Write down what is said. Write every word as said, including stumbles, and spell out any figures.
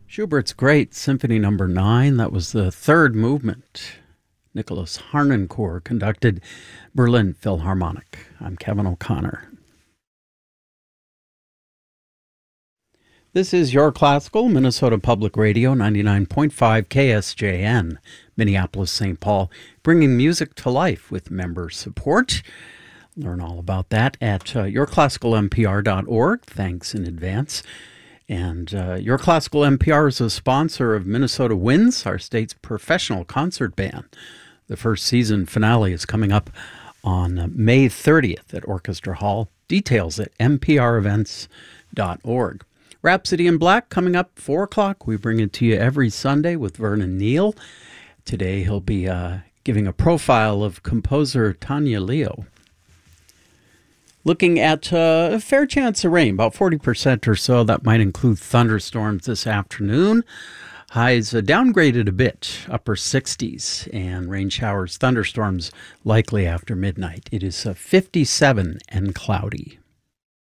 Schubert's Great Symphony Number nine, that was the third movement. Nicholas Harnoncourt conducted Berlin Philharmonic. I'm Kevin O'Connor. This is Your Classical, Minnesota Public Radio, ninety-nine point five K S J N, Minneapolis, Saint Paul, bringing music to life with member support. Learn all about that at uh, your classical m p r dot org. Thanks in advance. And uh, Your Classical N P R is a sponsor of Minnesota Winds, our state's professional concert band. The first season finale is coming up on uh, May thirtieth at Orchestra Hall. Details at m p r events dot org. Rhapsody in Black coming up four o'clock. We bring it to you every Sunday with Vernon Neal. Today he'll be uh, giving a profile of composer Tanya Leo. Looking at uh, a fair chance of rain, about forty percent or so. That might include thunderstorms this afternoon. Highs uh, downgraded a bit, upper sixties, and rain showers, thunderstorms likely after midnight. It is uh, fifty-seven and cloudy.